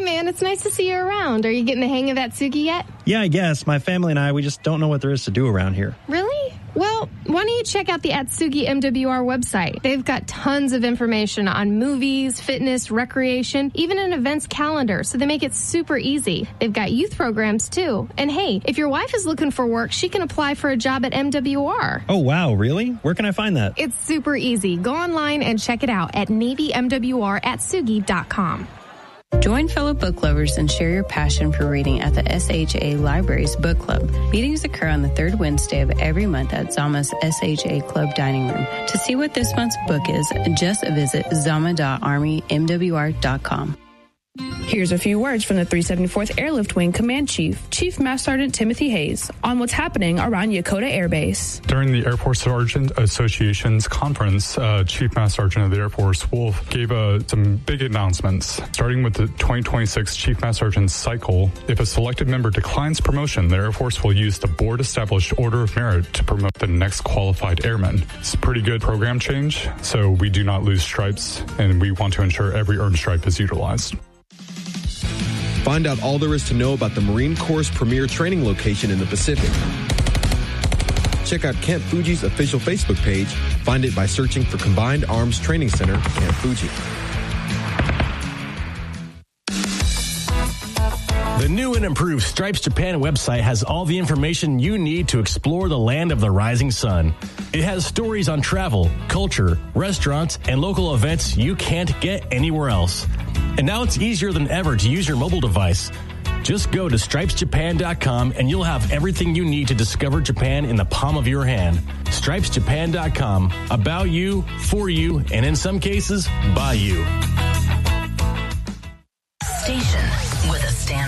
man, it's nice to see you around. Are you getting the hang of Atsugi yet? Yeah, I guess. My family and I, we just don't know what there is to do around here. Really? Well, why don't you check out the Atsugi MWR website? They've got tons of information on movies, fitness, recreation, even an events calendar, so they make it super easy. They've got youth programs, too. And hey, if your wife is looking for work, she can apply for a job at MWR. Oh, wow, really? Where can I find that? It's super easy. Go online and check it out at NavyMWRatsugi.com. Join fellow book lovers and share your passion for reading at the SHA Libraries Book Club. Meetings occur on the third Wednesday of every month at Zama's SHA Club Dining Room. To see what this month's book is, just visit zama.armymwr.com. Here's a few words from the 374th Airlift Wing Command Chief, Chief Master Sergeant Timothy Hayes, on what's happening around Yokota Air Base. During the Air Force Sergeant Association's conference, Chief Master Sergeant of the Air Force, Wolf, gave some big announcements. Starting with the 2026 Chief Master Sergeant cycle, if a selected member declines promotion, the Air Force will use the board-established Order of Merit to promote the next qualified airman. It's a pretty good program change, so we do not lose stripes, and we want to ensure every earned stripe is utilized. Find out all there is to know about the Marine Corps' premier training location in the Pacific. Check out Camp Fuji's official Facebook page. Find it by searching for Combined Arms Training Center, Camp Fuji. The new and improved Stripes Japan website has all the information you need to explore the land of the rising sun. It has stories on travel, culture, restaurants, and local events you can't get anywhere else. And now it's easier than ever to use your mobile device. Just go to stripesjapan.com and you'll have everything you need to discover Japan in the palm of your hand. Stripesjapan.com, about you, for you, and in some cases, by you. Station with a stand.